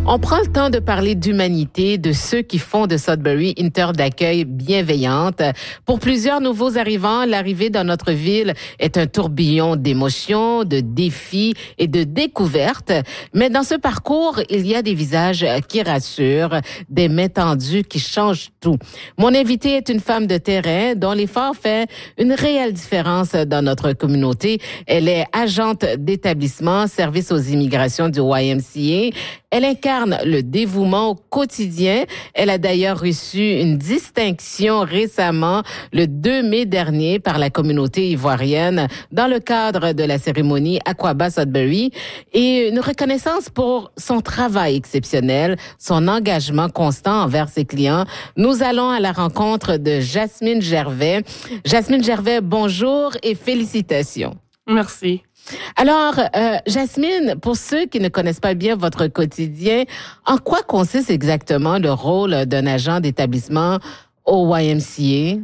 On prend le temps de parler d'humanité, de ceux qui font de Sudbury une terre d'accueil bienveillante. Pour plusieurs nouveaux arrivants, l'arrivée dans notre ville est un tourbillon d'émotions, de défis et de découvertes. Mais dans ce parcours, il y a des visages qui rassurent, des mains tendues qui changent tout. Mon invitée est une femme de terrain dont l'effort fait une réelle différence dans notre communauté. Elle est agente d'établissement, service aux immigrations du YMCA. Elle incarne le dévouement au quotidien. Elle a d'ailleurs reçu une distinction récemment, le 2 mai dernier, par la communauté ivoirienne dans le cadre de la cérémonie Aquaba Sudbury et une reconnaissance pour son travail exceptionnel, son engagement constant envers ses clients. Nous allons à la rencontre de Jasmine Gervais. Jasmine Gervais, bonjour et félicitations. Merci. Alors, Jasmine, pour ceux qui ne connaissent pas bien votre quotidien, en quoi consiste exactement le rôle d'un agent d'établissement au YMCA?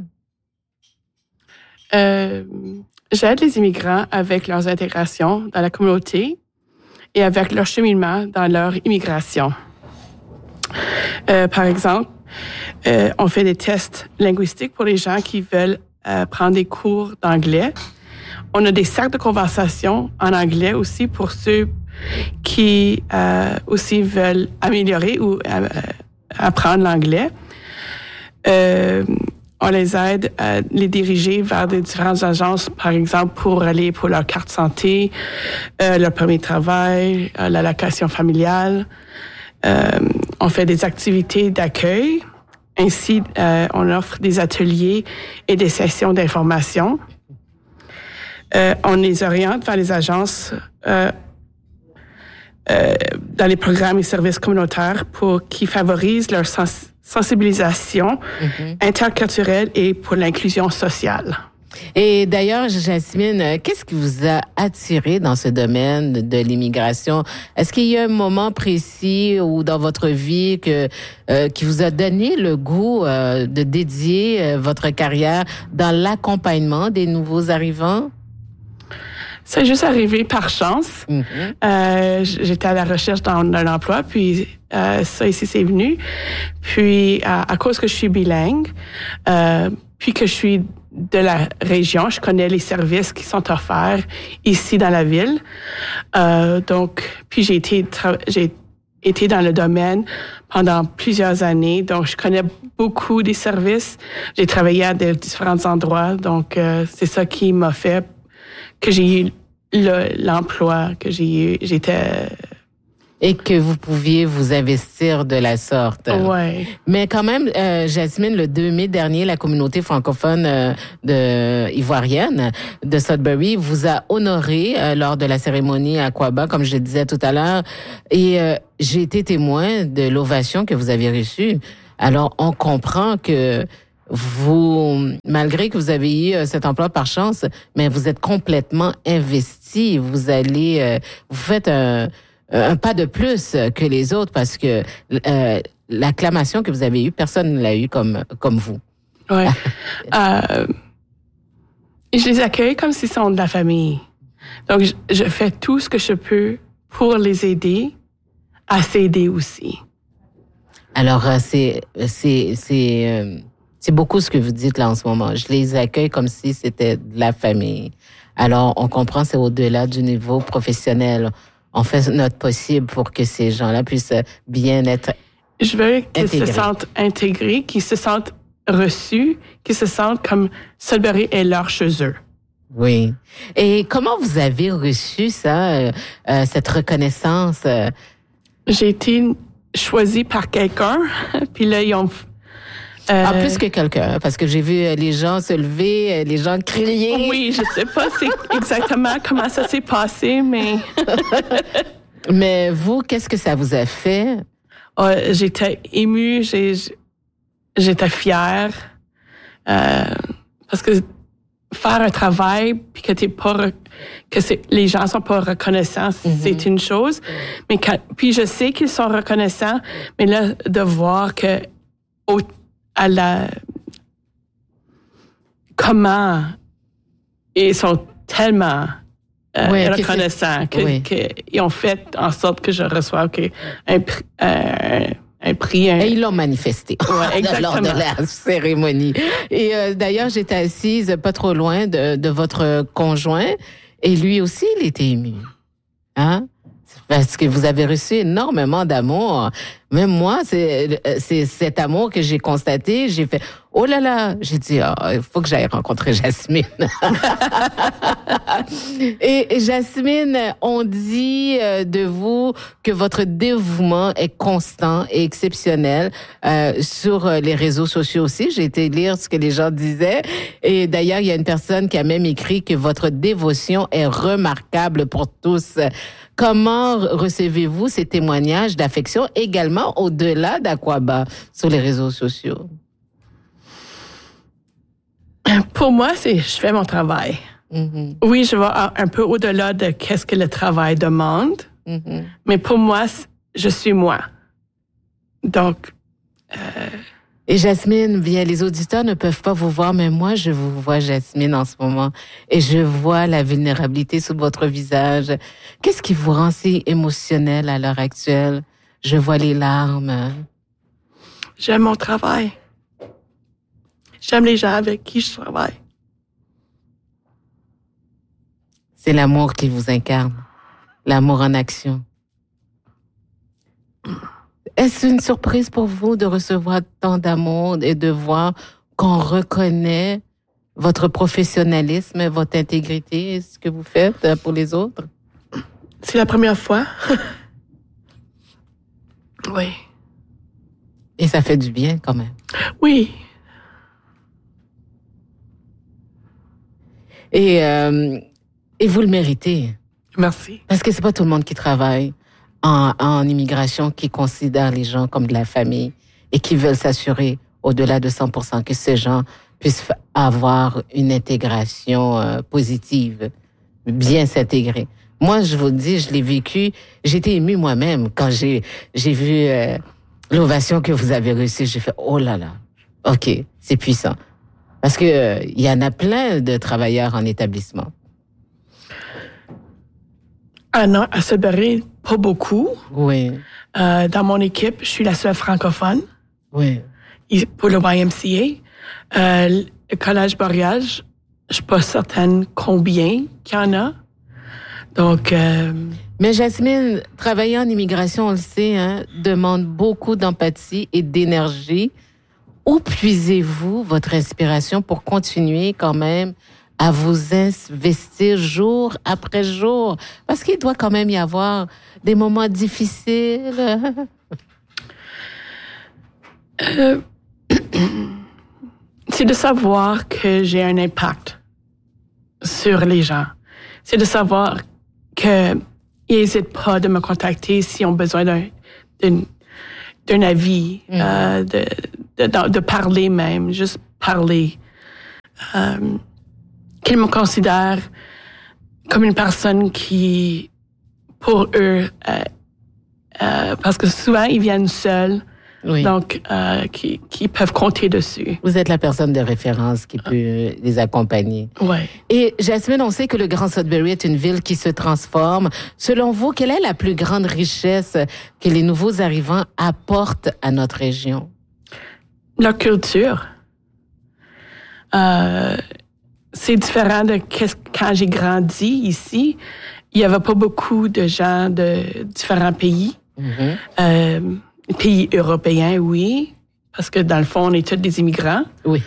J'aide les immigrants avec leurs intégrations dans la communauté et avec leur cheminement dans leur immigration. Par exemple, on fait des tests linguistiques pour les gens qui veulent prendre des cours d'anglais. On a des cercles de conversation en anglais aussi pour ceux qui aussi veulent améliorer ou apprendre l'anglais. On les aide à les diriger vers des différentes agences, par exemple, pour aller pour leur carte santé, leur permis de travail, l'allocation familiale. On fait des activités d'accueil. Ainsi, on offre des ateliers et des sessions d'information. On les oriente vers les agences dans les programmes et services communautaires qui favorisent leur sensibilisation interculturelle et pour l'inclusion sociale. Et d'ailleurs, Jasmine, qu'est-ce qui vous a attiré dans ce domaine de l'immigration? Est-ce qu'il y a un moment précis ou dans votre vie qui vous a donné le goût de dédier votre carrière dans l'accompagnement des nouveaux arrivants? C'est juste arrivé par chance. J'étais à la recherche d'un emploi, puis ça ici, c'est venu. Puis, à cause que je suis bilingue, puis que je suis de la région, je connais les services qui sont offerts ici dans la ville. Donc, puis j'ai été dans le domaine pendant plusieurs années, donc je connais beaucoup des services. J'ai travaillé à différents endroits, donc c'est ça qui m'a fait que j'ai eu l'emploi que j'ai eu. Et que vous pouviez vous investir de la sorte. Ouais. Mais quand même, Jasmine, le 2 mai dernier, la communauté francophone ivoirienne de Sudbury vous a honoré lors de la cérémonie Aquaba, comme je le disais tout à l'heure. Et j'ai été témoin de l'ovation que vous avez reçue. Alors, on comprend que vous, malgré que vous avez eu cet emploi par chance, mais vous êtes complètement investi. Vous faites un pas de plus que les autres parce que l'acclamation que vous avez eue, personne ne l'a eue comme vous. Ouais. Je les accueille comme s'ils sont de la famille. Donc, je fais tout ce que je peux pour les aider à s'aider aussi. Alors, c'est beaucoup ce que vous dites là en ce moment. Je les accueille comme si c'était de la famille. Alors, on comprend, c'est au-delà du niveau professionnel. On fait notre possible pour que ces gens-là puissent bien être Je veux qu'ils se sentent intégrés, qu'ils se sentent reçus, qu'ils se sentent comme Sudbury est leur chez eux. Oui. Et comment vous avez reçu ça, cette reconnaissance? J'ai été choisie par quelqu'un, puis là, ils ont... plus que quelqu'un, parce que j'ai vu les gens se lever, les gens crier. Oui, je sais pas exactement comment ça s'est passé, mais... Mais vous, qu'est-ce que ça vous a fait? J'étais émue, j'étais fière, parce que faire un travail puis que les gens sont pas reconnaissants, c'est une chose. Mais puis je sais qu'ils sont reconnaissants, mais là de voir que comment ils sont tellement reconnaissant, qu'ils ont fait en sorte que je reçoive un prix. Et ils l'ont manifesté lors de la cérémonie. Et d'ailleurs, j'étais assise pas trop loin de votre conjoint et lui aussi, il était ému. Hein? Parce que vous avez reçu énormément d'amour. Même moi, c'est cet amour que j'ai constaté. J'ai fait, oh là là, j'ai dit, il faut que j'aille rencontrer Jasmine. Et Jasmine, on dit de vous que votre dévouement est constant et exceptionnel sur les réseaux sociaux aussi. J'ai été lire ce que les gens disaient. Et d'ailleurs, il y a une personne qui a même écrit que votre dévotion est remarquable pour tous. Comment recevez-vous ces témoignages d'affection également au-delà d'Aqua-Ba sur les réseaux sociaux? Pour moi, je fais mon travail. Mm-hmm. Oui, je vais un peu au-delà de qu'est-ce que le travail demande. Mm-hmm. Mais pour moi, je suis moi. Donc... Et Jasmine, bien, les auditeurs ne peuvent pas vous voir, mais moi, je vous vois, Jasmine, en ce moment. Et je vois la vulnérabilité sur votre visage. Qu'est-ce qui vous rend si émotionnel à l'heure actuelle? Je vois les larmes. J'aime mon travail. J'aime les gens avec qui je travaille. C'est l'amour qui vous incarne. L'amour en action. Est-ce une surprise pour vous de recevoir tant d'amour et de voir qu'on reconnaît votre professionnalisme, votre intégrité, ce que vous faites pour les autres? C'est la première fois. Oui. Et ça fait du bien quand même. Oui. Et vous le méritez. Merci. Parce que c'est pas tout le monde qui travaille en immigration qui considère les gens comme de la famille et qui veulent s'assurer au-delà de 100% que ces gens puissent avoir une intégration positive, bien s'intégrer. Moi, je vous le dis, je l'ai vécu. J'étais émue moi-même quand j'ai vu l'ovation que vous avez reçue. J'ai fait, oh là là, OK, c'est puissant. Parce que il y en a plein de travailleurs en établissement. Ah non, à Sudbury, pas beaucoup. Oui. Dans mon équipe, je suis la seule francophone. Oui. Pour le YMCA. Le Collège Boréal, je suis pas certaine combien qu'il y en a. Donc... Mais Jasmine, travailler en immigration, on le sait, demande beaucoup d'empathie et d'énergie. Où puisez-vous votre inspiration pour continuer quand même à vous investir jour après jour? Parce qu'il doit quand même y avoir des moments difficiles. C'est de savoir que j'ai un impact sur les gens. C'est de savoir qu'ils n'hésitent pas de me contacter s'ils ont besoin d'un avis, de parler même, juste parler. Qu'ils me considèrent comme une personne qui, pour eux, parce que souvent ils viennent seuls, oui. Donc qui peuvent compter dessus. Vous êtes la personne de référence qui peut les accompagner. Oui. Et Jasmine, on sait que le Grand Sudbury est une ville qui se transforme. Selon vous, quelle est la plus grande richesse que les nouveaux arrivants apportent à notre région? Leur culture. C'est différent de quand j'ai grandi ici. Il n'y avait pas beaucoup de gens de différents pays. Mm-hmm. Pays européens, oui, parce que dans le fond, on est tous des immigrants. Oui.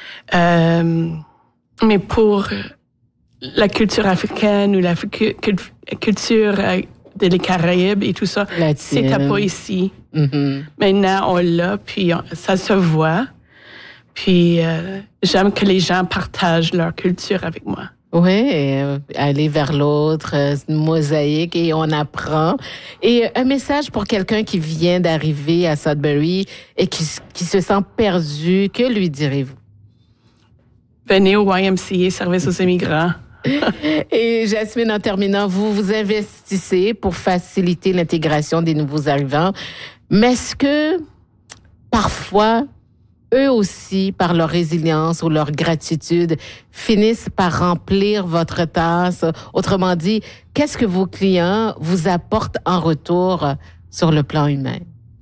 Mais pour la culture africaine ou la culture des Caraïbes et tout ça, c'était pas ici. Mm-hmm. Maintenant, on l'a, puis ça se voit. Puis j'aime que les gens partagent leur culture avec moi. Oui, aller vers l'autre, une mosaïque et on apprend. Et un message pour quelqu'un qui vient d'arriver à Sudbury et qui se sent perdu, que lui direz-vous? Venez au YMCA, Service aux immigrants. Et Jasmine, en terminant, vous vous investissez pour faciliter l'intégration des nouveaux arrivants. Mais est-ce que, parfois, eux aussi, par leur résilience ou leur gratitude, finissent par remplir votre tasse? Autrement dit, qu'est-ce que vos clients vous apportent en retour sur le plan humain?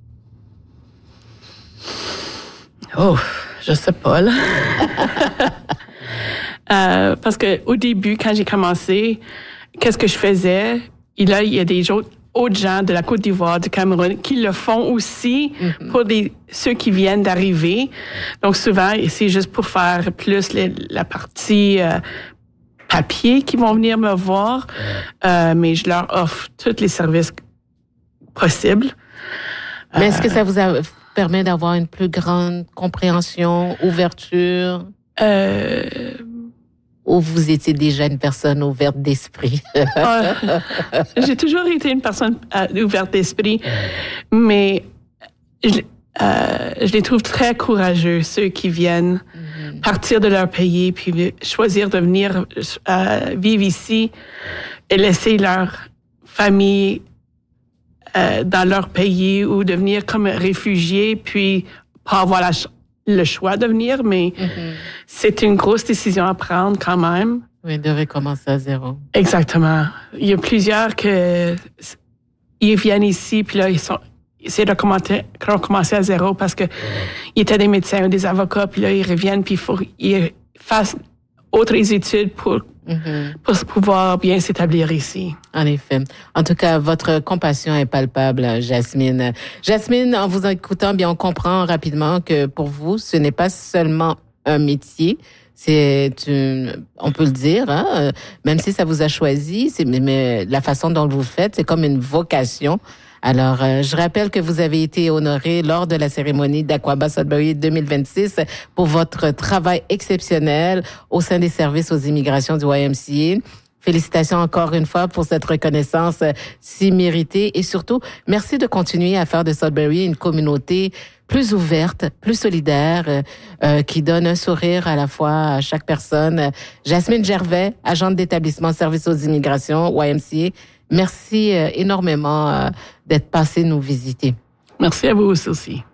Oh, je sais pas, là. Parce que au début, quand j'ai commencé, qu'est-ce que je faisais? Et là, il y a des autres gens de la Côte d'Ivoire, du Cameroun, qui le font aussi pour ceux qui viennent d'arriver. Donc, souvent, c'est juste pour faire plus la partie papier qui vont venir me voir. Mais je leur offre tous les services possibles. Mais est-ce que ça vous permet d'avoir une plus grande compréhension, ouverture? Ou vous étiez déjà une personne ouverte d'esprit? J'ai toujours été une personne ouverte d'esprit, mais je les trouve très courageux, ceux qui viennent partir de leur pays puis choisir de venir vivre ici et laisser leur famille dans leur pays ou de venir comme réfugiés puis pas avoir le choix de venir, mais c'est une grosse décision à prendre quand même. Oui, de recommencer à zéro. Exactement. Il y a plusieurs ils viennent ici, puis là, ils essaient de recommencer à zéro parce que ils étaient des médecins ou des avocats, puis là, ils reviennent, puis il faut qu'ils fassent autres études pour pouvoir bien s'établir ici. En effet. En tout cas, votre compassion est palpable, Jasmine. Jasmine, en vous écoutant, bien, on comprend rapidement que pour vous, ce n'est pas seulement un métier. On peut le dire, hein, même si ça vous a choisi, mais la façon dont vous le faites, c'est comme une vocation. Alors, je rappelle que vous avez été honoré lors de la cérémonie d'Aqaba Sudbury 2026 pour votre travail exceptionnel au sein des services aux immigrations du YMCA. Félicitations encore une fois pour cette reconnaissance si méritée et surtout, merci de continuer à faire de Sudbury une communauté plus ouverte, plus solidaire, qui donne un sourire à la fois à chaque personne. Jasmine Gervais, agente d'établissement services aux immigrations, YMCA, merci énormément d'être passée nous visiter. Merci à vous aussi.